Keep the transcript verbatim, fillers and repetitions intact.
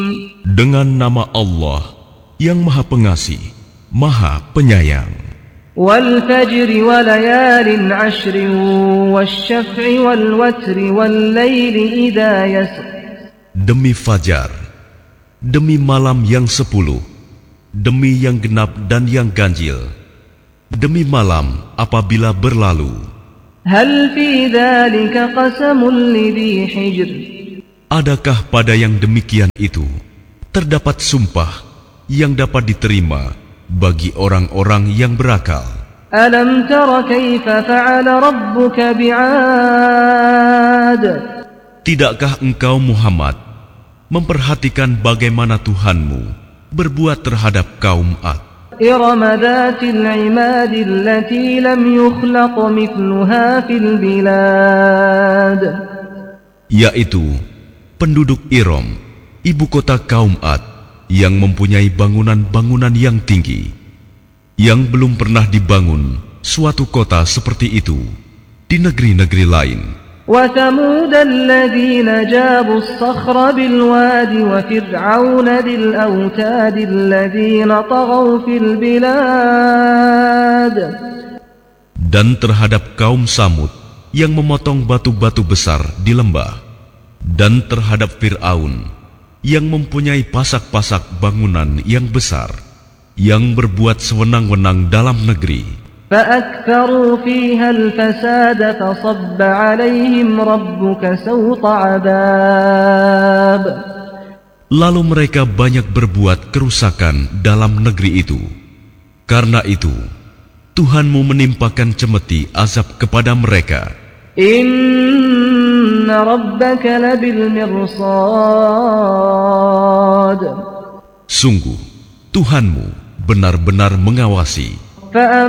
Dengan nama Allah yang Maha Pengasih, Maha Penyayang. Wal fajri wa layalin ashrin wasyaf'i wal watri wal laili idha yasr. Demi fajar, demi malam yang sepuluh, demi yang genap dan yang ganjil, demi malam apabila berlalu. Hal fi dzalika qasamun lidhi hijr. Adakah pada yang demikian itu terdapat sumpah yang dapat diterima bagi orang-orang yang berakal? Alam tara kaifa fa'ala rabbuka bi'ad. Tidakkah engkau Muhammad memperhatikan bagaimana Tuhanmu berbuat terhadap kaum Ad? Iram dhatil 'imad allati lam yukhlaq mithluha fil bilad. Yaitu penduduk Iram, ibu kota kaum Ad, yang mempunyai bangunan-bangunan yang tinggi, yang belum pernah dibangun suatu kota seperti itu di negeri-negeri lain. وثمود الذين جابوا الصخر بالواد وفرعون ذي الأوتاد الذين طغوا في البلاد. Dan terhadap kaum Samud yang memotong batu-batu besar di lembah, dan terhadap Fir'aun yang mempunyai pasak-pasak bangunan yang besar, yang berbuat sewenang-wenang dalam negeri. فأكثروا فيها الفساد فصب عليهم ربك سوط عذاب. Lalu mereka banyak berbuat kerusakan dalam negeri itu. Karena itu, Tuhanmu menimpakan cemeti azab kepada mereka. Inna rabbaka labil mirsad. Sungguh, Tuhanmu benar-benar mengawasi.